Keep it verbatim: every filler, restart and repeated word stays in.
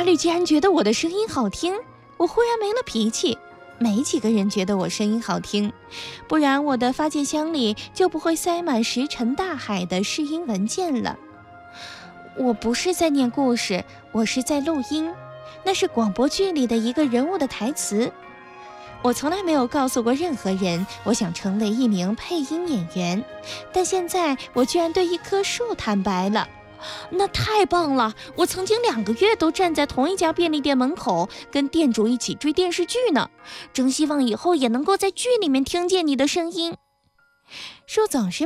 查理竟然觉得我的声音好听，我忽然没了脾气。没几个人觉得我声音好听，不然我的发件箱里就不会塞满石沉大海的试音文件了。我不是在念故事，我是在录音，那是广播剧里的一个人物的台词。我从来没有告诉过任何人我想成为一名配音演员，但现在我居然对一棵树坦白了。那太棒了！我曾经两个月都站在同一家便利店门口，跟店主一起追电视剧呢。真希望以后也能够在剧里面听见你的声音。树总是